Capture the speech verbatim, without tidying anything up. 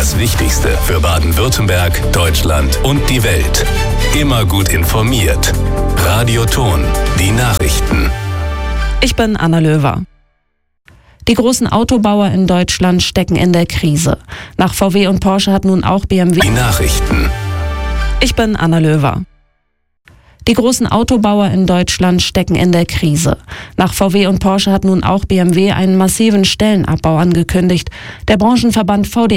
Das Wichtigste für Baden-Württemberg, Deutschland und die Welt. Immer gut informiert. Radio Thon, die Nachrichten. Ich bin Anna Löwer. Die großen Autobauer in Deutschland stecken in der Krise. Nach V W und Porsche hat nun auch B M W... Die Nachrichten. Ich bin Anna Löwer. Die großen Autobauer in Deutschland stecken in der Krise. Nach V W und Porsche hat nun auch B M W einen massiven Stellenabbau angekündigt. Der Branchenverband V D